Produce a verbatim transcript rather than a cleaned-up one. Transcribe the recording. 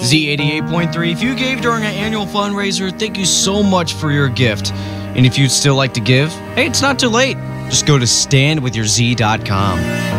Z eighty-eight point three, if you gave during our annual fundraiser, thank you so much for your gift. And if you'd still like to give, hey, it's not too late. Just go to stand with your z dot com.